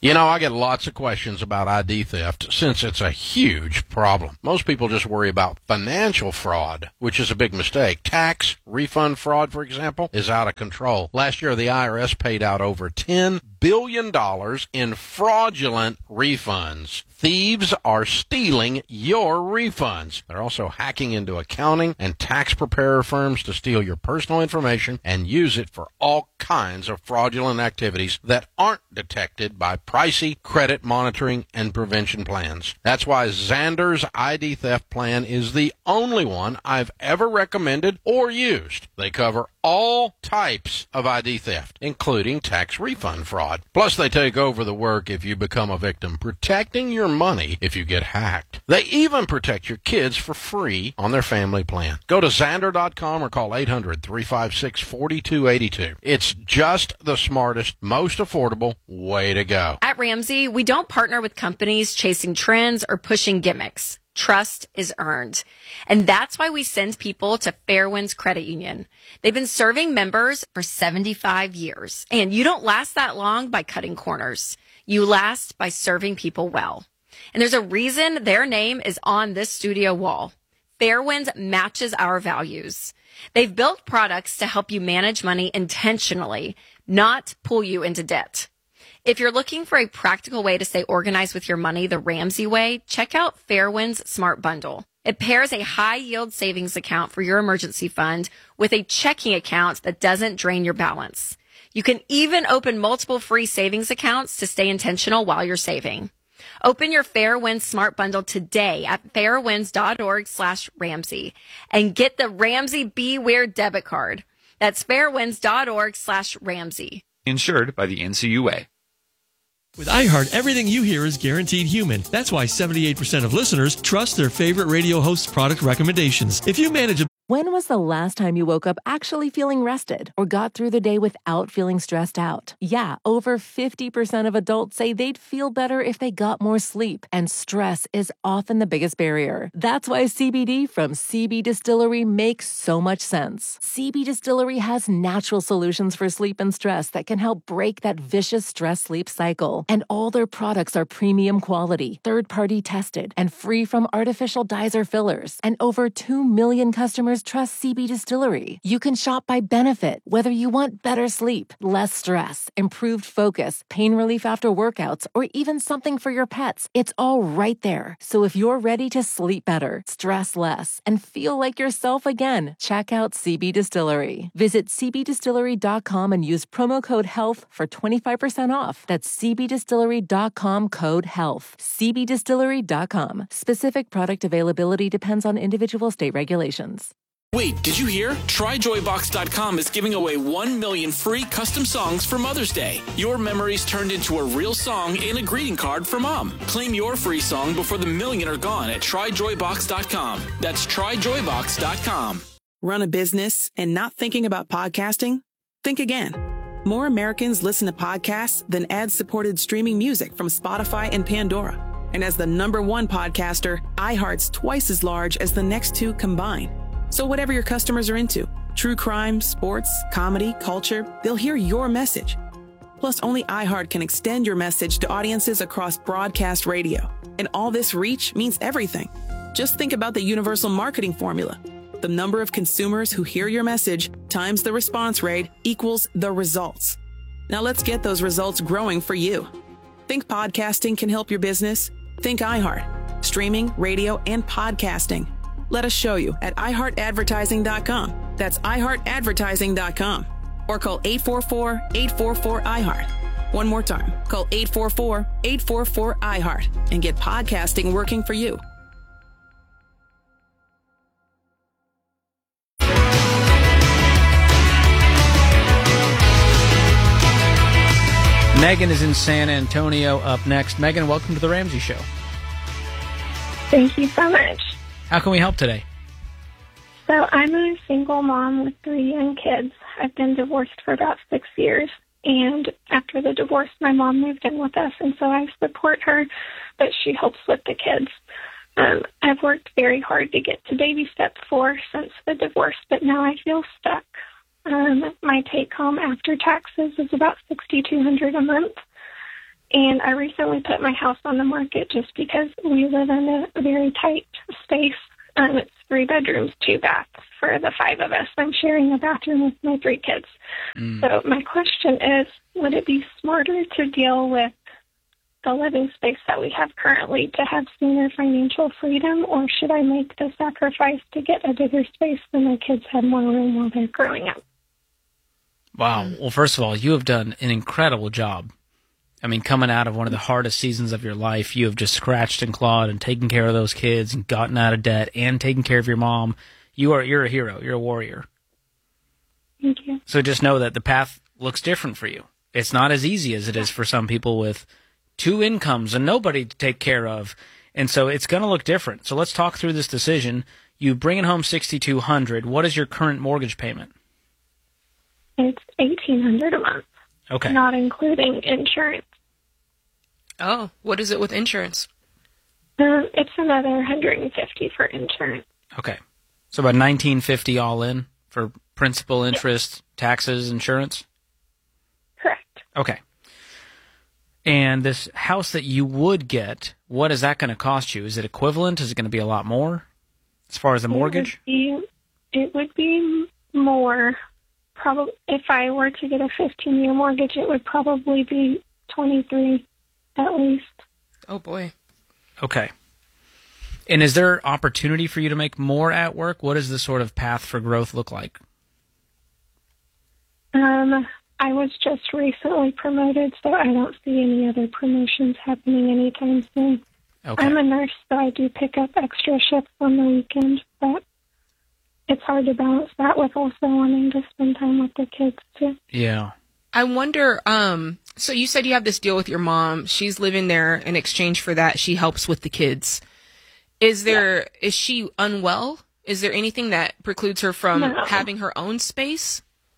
I get lots of questions about ID theft since it's a huge problem. Most people just worry about financial fraud, which is a big mistake. Tax refund fraud, for example, is out of control. Last year, the IRS paid out over $10 billion in fraudulent refunds. Thieves are stealing your refunds. They're also hacking into accounting and tax preparer firms to steal your personal information and use it for all kinds of fraudulent activities that aren't detected by pricey credit monitoring and prevention plans. That's why Xander's ID theft plan is the only one I've ever recommended or used. They cover all types of ID theft, including tax refund fraud. Plus, they take over the work if you become a victim, protecting your money if you get hacked. They even protect your kids for free on their family plan. Go to Xander.com or call 800-356-4282. It's just the smartest, most affordable way to go. At Ramsey, we don't partner with companies chasing trends or pushing gimmicks. Trust is earned. And that's why we send people to Fairwinds Credit Union. They've been serving members for 75 years. And you don't last that long by cutting corners. You last by serving people well. And there's a reason their name is on this studio wall. Fairwinds matches our values. They've built products to help you manage money intentionally, not pull you into debt. If you're looking for a practical way to stay organized with your money the Ramsey way, check out Fairwinds Smart Bundle. It pairs a high-yield savings account for your emergency fund with a checking account that doesn't drain your balance. You can even open multiple free savings accounts to stay intentional while you're saving. Open your Fairwinds Smart Bundle today at fairwinds.org/Ramsey and get the Ramsey Be Weird debit card. That's fairwinds.org/Ramsey. Insured by the NCUA. With iHeart, everything you hear is guaranteed human. That's why 78% of listeners trust their favorite radio host's product recommendations. If you manage a... When was the last time you woke up actually feeling rested or got through the day without feeling stressed out? Yeah, over 50% of adults say they'd feel better if they got more sleep, and stress is often the biggest barrier. That's why CBD from CB Distillery makes so much sense. CB Distillery has natural solutions for sleep and stress that can help break that vicious stress-sleep cycle. And all their products are premium quality, third-party tested, and free from artificial dyes or fillers. And over 2 million customers trust CB Distillery. You can shop by benefit, whether you want better sleep, less stress, improved focus, pain relief after workouts, or even something for your pets. It's all right there. So if you're ready to sleep better, stress less, and feel like yourself again, check out CB Distillery. Visit cbdistillery.com and use promo code HEALTH for 25% off. That's cbdistillery.com code HEALTH. cbdistillery.com. Specific product availability depends on individual state regulations. Wait, did you hear? TryJoyBox.com is giving away 1 million free custom songs for Mother's Day. Your memories turned into a real song and a greeting card for Mom. Claim your free song before the million are gone at TryJoyBox.com. That's TryJoyBox.com. Run a business and not thinking about podcasting? Think again. More Americans listen to podcasts than ad-supported streaming music from Spotify and Pandora. And as the #1 podcaster, iHeart's twice as large as the next two combined. So whatever your customers are into, true crime, sports, comedy, culture, they'll hear your message. Plus, only iHeart can extend your message to audiences across broadcast radio. And all this reach means everything. Just think about the universal marketing formula. The number of consumers who hear your message times the response rate equals the results. Now let's get those results growing for you. Think podcasting can help your business? Think iHeart. Streaming, radio, and podcasting. Let us show you at iHeartAdvertising.com. That's iHeartAdvertising.com. Or call 844-844-iHeart. One more time. Call 844-844-iHeart and get podcasting working for you. Megan is in San Antonio up next. Megan, welcome to The Ramsey Show. Thank you so much. How can we help today? So I'm a single mom with 3 young kids. I've been divorced for about 6 years. And after the divorce, my mom moved in with us, and so I support her, but she helps with the kids. I've worked very hard to get to baby step 4 since the divorce, but now I feel stuck. My take-home after taxes is about $6,200 a month, And I recently put my house on the market just because we live in a very tight space. It's 3 bedrooms, 2 baths for the 5 of us. I'm sharing a bathroom with my 3 kids. So my question is, would it be smarter to deal with the living space that we have currently to have sooner financial freedom, or should I make the sacrifice to get a bigger space so my kids have more room while they're growing up? Wow. Well, first of all, you have done an incredible job. I mean, coming out of one of the hardest seasons of your life, you have just scratched and clawed and taken care of those kids and gotten out of debt and taken care of your mom. You're a hero. You're a warrior. Thank you. So just know that the path looks different for you. It's not as easy as it is for some people with 2 incomes and nobody to take care of. And so it's going to look different. So let's talk through this decision. You bring it home $6,200. What is your current mortgage payment? It's $1,800 a month. Okay. Not including insurance. Oh, what is it with insurance? It's another $150 for insurance. Okay. So about $1,950 all in for principal, interest, taxes, insurance? Correct. Okay. And this house that you would get, what is that going to cost you? Is it equivalent? Is it going to be a lot more as far as the mortgage? It would be more. Probably, if I were to get a 15-year mortgage, it would probably be 23 at least. Oh, boy. Okay. And is there opportunity for you to make more at work? What does the sort of path for growth look like? I was just recently promoted, so I don't see any other promotions happening anytime soon. Okay. I'm a nurse, so I do pick up extra shifts on the weekend, but it's hard to balance that with also wanting to spend time with the kids, too. Yeah. I wonder, so you said you have this deal with your mom. She's living there. In exchange for that, she helps with the kids. Is she unwell? Is there anything that precludes her from having her own space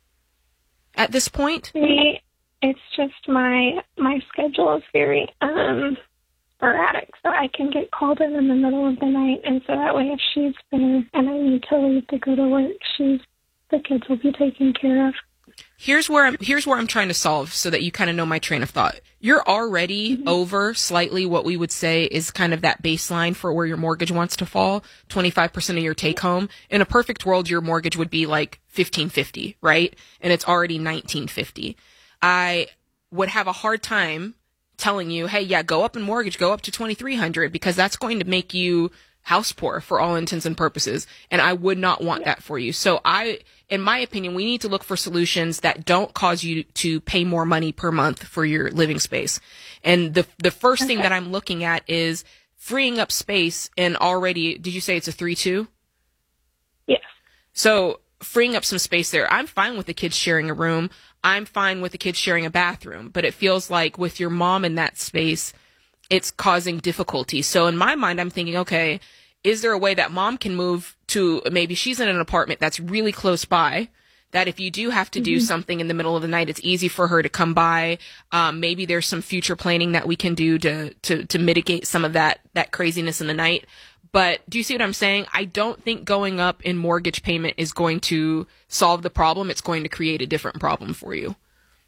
at this point? It's just my schedule is very sporadic, so I can get called in the middle of the night, and so that way if she's there and I need to leave to go to work, the kids will be taken care of. Here's where I'm trying to solve so that you kind of know my train of thought. You're already over slightly what we would say is kind of that baseline for where your mortgage wants to fall, 25% of your take home. In a perfect world, your mortgage would be like $1,550, right? And it's already $1,950. I would have a hard time telling you, hey, yeah, go up in mortgage, go up to $2,300, because that's going to make you house poor for all intents and purposes. And I would not want that for you. So in my opinion, we need to look for solutions that don't cause you to pay more money per month for your living space. And the first thing that I'm looking at is freeing up space. And already, did you say it's a 3-2? Yes. So freeing up some space there. I'm fine with the kids sharing a room. I'm fine with the kids sharing a bathroom. But it feels like with your mom in that space, it's causing difficulty. So in my mind, I'm thinking, okay, is there a way that mom can move to, maybe she's in an apartment that's really close by, that if you do have to do something in the middle of the night, it's easy for her to come by. Maybe there's some future planning that we can do to mitigate some of that craziness in the night. But do you see what I'm saying? I don't think going up in mortgage payment is going to solve the problem. It's going to create a different problem for you.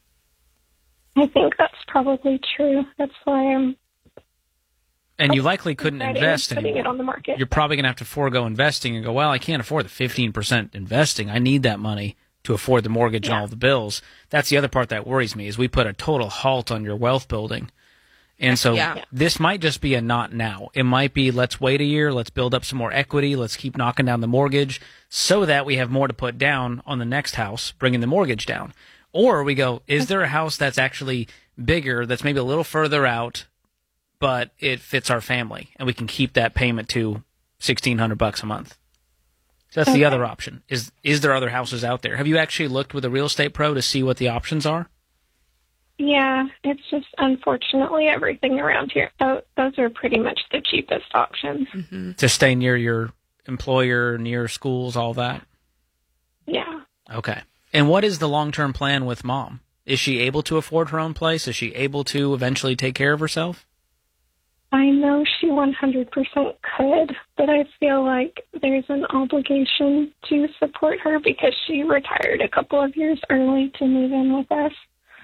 I think that's probably true. That's why And you likely couldn't invest putting anymore. it on the market. You're probably going to have to forego investing and go, well, I can't afford the 15% investing. I need that money to afford the mortgage and all the bills. That's the other part that worries me, is we put a total halt on your wealth building. And so this might just be a not now. It might be, let's wait a year, let's build up some more equity, let's keep knocking down the mortgage so that we have more to put down on the next house, bringing the mortgage down. Or we go, is there a house that's actually bigger, that's maybe a little further out, but it fits our family, and we can keep that payment to $1,600 a month? So that's the other option. Is there other houses out there? Have you actually looked with a real estate pro to see what the options are? Yeah, it's just unfortunately everything around here. Those are pretty much the cheapest options. Mm-hmm. To stay near your employer, near schools, all that? Yeah. Okay. And what is the long-term plan with mom? Is she able to afford her own place? Is she able to eventually take care of herself? I know she 100% could, but I feel like there's an obligation to support her because she retired a couple of years early to move in with us.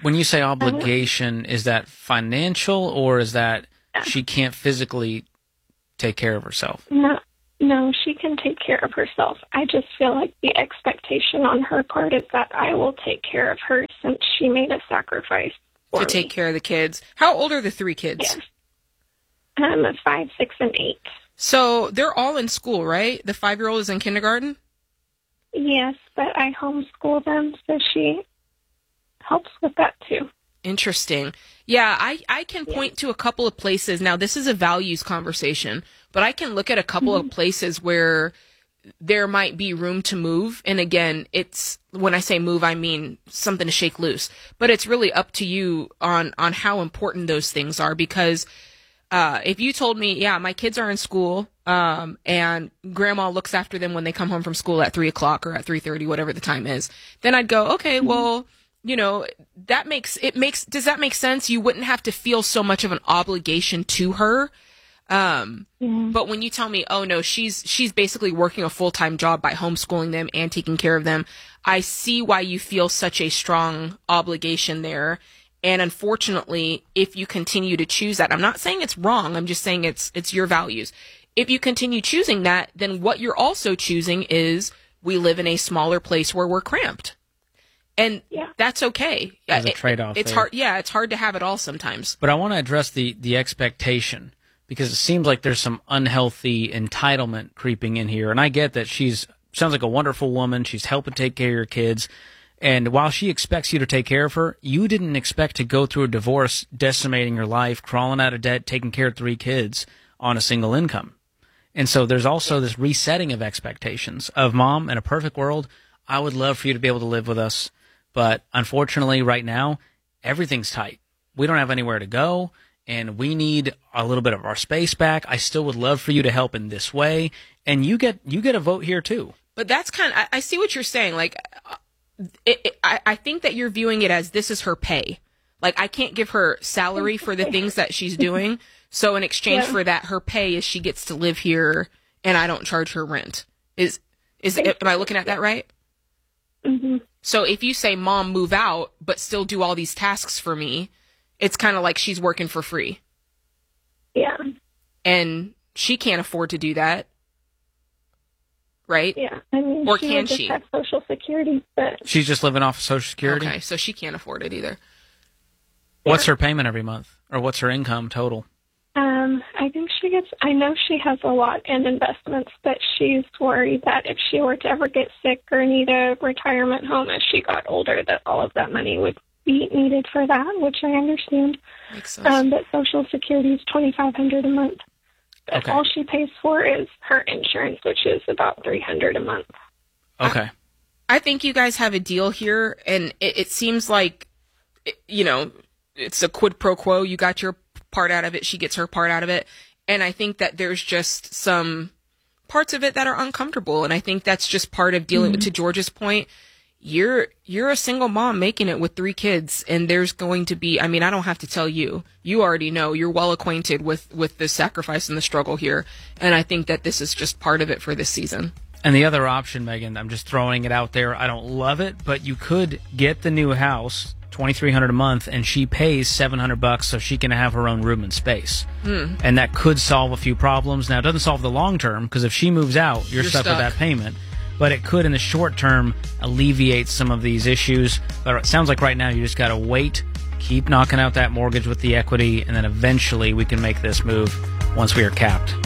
When you say obligation, is that financial, or is that she can't physically take care of herself? No, she can take care of herself. I just feel like the expectation on her part is that I will take care of her since she made a sacrifice to take care of the kids. How old are the 3 kids? Yes. 5, 6, and 8. So they're all in school, right? The 5-year-old is in kindergarten? Yes, but I homeschool them, so she helps with that too. Interesting. Yeah, I can point to a couple of places. Now, this is a values conversation, but I can look at a couple of places where there might be room to move. And again, it's, when I say move, I mean something to shake loose. But it's really up to you on how important those things are. Because if you told me, yeah, my kids are in school, and grandma looks after them when they come home from school at 3 o'clock or at 3:30, whatever the time is, then I'd go, okay, well, you know, does that make sense? You wouldn't have to feel so much of an obligation to her. But when you tell me, oh no, she's basically working a full-time job by homeschooling them and taking care of them, I see why you feel such a strong obligation there. And unfortunately, if you continue to choose that, I'm not saying it's wrong, I'm just saying it's your values. If you continue choosing that, then what you're also choosing is we live in a smaller place where we're cramped. And that's okay. There's a trade-off. It's there. hard. Yeah, it's hard to have it all sometimes. But I want to address the expectation, because it seems like there's some unhealthy entitlement creeping in here. And I get that sounds like a wonderful woman. She's helping take care of your kids. And while she expects you to take care of her, you didn't expect to go through a divorce, decimating your life, crawling out of debt, taking care of 3 kids on a single income. And so there's also this resetting of expectations of, Mom, in a perfect world, I would love for you to be able to live with us. But unfortunately, right now, everything's tight. We don't have anywhere to go, and we need a little bit of our space back. I still would love for you to help in this way, and you get a vote here too. But that's I see what you're saying. Like, I think that you're viewing it as this is her pay. Like, I can't give her salary for the things that she's doing, so in exchange for that, her pay is she gets to live here, and I don't charge her rent. Am I looking at that right? Mm-hmm. So if you say, Mom, move out, but still do all these tasks for me, it's kind of like she's working for free. Yeah. And she can't afford to do that. Right? Yeah. I mean, or she can would just she? have Social Security, but She's just living off of Social Security? Okay, so she can't afford it either. What's her payment every month? Or what's her income total? I think I know she has a lot in investments, but she's worried that if she were to ever get sick or need a retirement home as she got older, that all of that money would be needed for that, which I understand. Makes sense. But Social Security is $2,500 a month. But Okay. all she pays for is her insurance, which is about $300 a month. Okay. I think you guys have a deal here, and it seems like, you know, it's a quid pro quo. You got your part out of it, she gets her part out of it. And I think that there's just some parts of it that are uncomfortable. And I think that's just part of dealing with, to George's point, you're a single mom making it with 3 kids, and there's going to be, I mean, I don't have to tell you, you already know, you're well acquainted with the sacrifice and the struggle here. And I think that this is just part of it for this season. And the other option, Megan, I'm just throwing it out there. I don't love it, but you could get the new house, $2,300 a month, and she pays $700 so she can have her own room and space. And that could solve a few problems. Now, it doesn't solve the long term, because if she moves out, you're stuck with that payment. But it could, in the short term, alleviate some of these issues. But it sounds like right now you just got to wait, keep knocking out that mortgage with the equity, and then eventually we can make this move once we are capped.